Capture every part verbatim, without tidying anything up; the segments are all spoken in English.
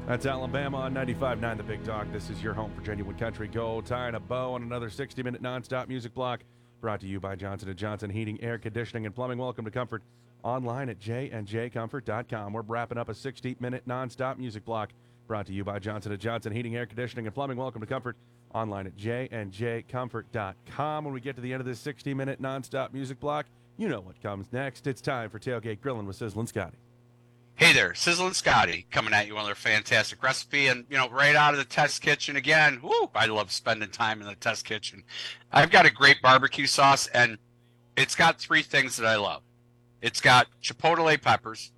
That's Alabama on ninety-five point nine The Big Talk. This is your home for genuine country gold. Tying a bow on another sixty-minute nonstop music block brought to you by Johnson and Johnson Heating, Air Conditioning, and Plumbing. Welcome to Comfort online at j and j comfort dot com. We're wrapping up a sixty-minute nonstop music block brought to you by Johnson and Johnson Heating, Air Conditioning, and Plumbing. Welcome to Comfort online at j and j comfort dot com. When we get to the end of this sixty-minute nonstop music block, you know what comes next. It's time for Tailgate Grilling with Sizzlin' Scotty. Hey there, Sizzlin' Scotty coming at you with another fantastic recipe, and you know, right out of the test kitchen again. Woo! I love spending time in the test kitchen. I've got a great barbecue sauce, and it's got three things that I love. It's got chipotle peppers,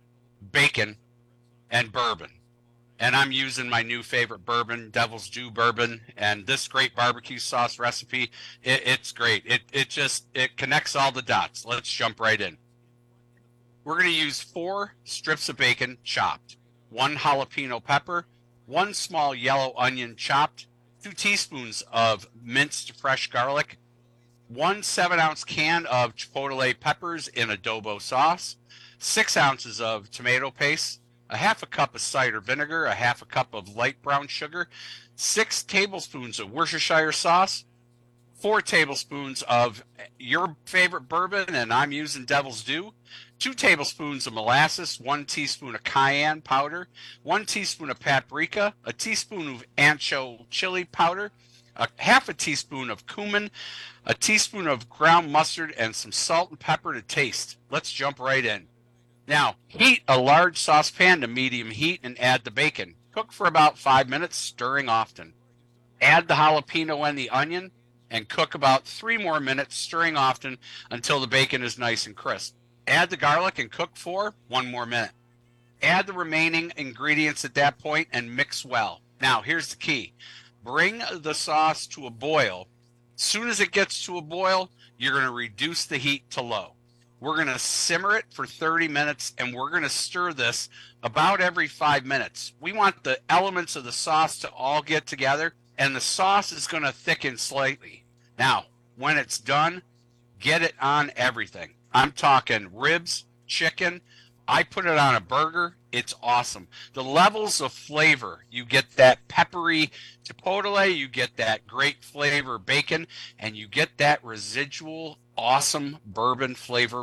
bacon, and bourbon. And I'm using my new favorite bourbon, Devil's Due bourbon, and this great barbecue sauce recipe. It, it's great. It it just it connects all the dots. Let's jump right in. We're going to use four strips of bacon chopped, one jalapeno pepper, one small yellow onion chopped, two teaspoons of minced fresh garlic, one seven ounce can of chipotle peppers in adobo sauce, six ounces of tomato paste, a half a cup of cider vinegar, a half a cup of light brown sugar, six tablespoons of Worcestershire sauce, four tablespoons of your favorite bourbon, and I'm using Devil's Due, two tablespoons of molasses, one teaspoon of cayenne powder, one teaspoon of paprika, a teaspoon of ancho chili powder, a half a teaspoon of cumin, a teaspoon of ground mustard, and some salt and pepper to taste. Let's jump right in. Now, heat a large saucepan to medium heat and add the bacon. Cook for about five minutes, stirring often. Add the jalapeno and the onion, and cook about three more minutes, stirring often until the bacon is nice and crisp. Add the garlic and cook for one more minute. Add the remaining ingredients at that point and mix well. Now, here's the key. Bring the sauce to a boil. As soon as it gets to a boil, you're going to reduce the heat to low. We're going to simmer it for thirty minutes, and we're going to stir this about every five minutes. We want the elements of the sauce to all get together, and the sauce is going to thicken slightly. Now, when it's done, get it on everything. I'm talking ribs, chicken. I put it on a burger. It's awesome. The levels of flavor, you get that peppery chipotle, you get that great flavor bacon, and you get that residual awesome bourbon flavor